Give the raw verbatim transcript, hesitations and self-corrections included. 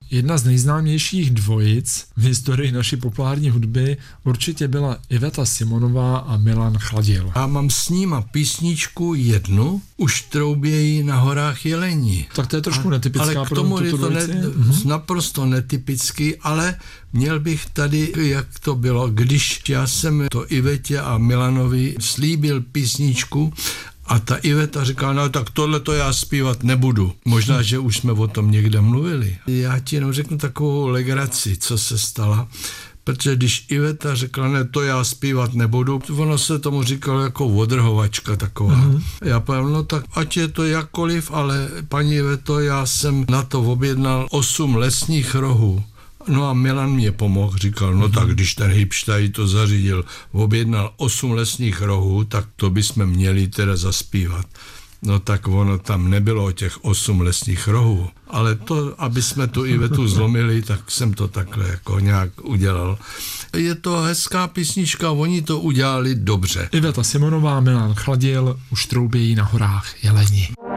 jedna z nejznámějších dvojic v historii naší populární hudby určitě byla Iveta Simonová a Milan Chladil. Já mám s nima písničku jednu, Už troubějí na horách jelení. Tak to je trošku a, netypická ale k pro tomu tuto je to dvojici. ne, Mhm. naprosto netypický, ale měl bych tady, jak to bylo, když já jsem to Ivetě a Milanovi slíbil písničku a ta Iveta říkala, no tak tohle to já zpívat nebudu. Možná, že už jsme o tom někde mluvili. Já ti jenom řeknu takovou legraci, co se stala. Protože když Iveta řekla, ne, to já zpívat nebudu, ono se tomu říkalo jako odrhovačka taková. Mm-hmm. Já povím, no tak ať je to jakkoliv, ale paní Iveto, já jsem na to objednal osm lesních rohů. No a Milan mě pomohl, říkal, no tak když ten Hipštaj to zařídil, objednal osm lesních rohů, tak to bychom měli teda zaspívat. No tak ono tam nebylo těch osm lesních rohů, ale to, aby jsme tu Ivetu zlomili, tak jsem to takhle jako nějak udělal. Je to hezká písnička, oni to udělali dobře. Iveta Simonová, Milan Chladil, Už troubějí na horách jeleni.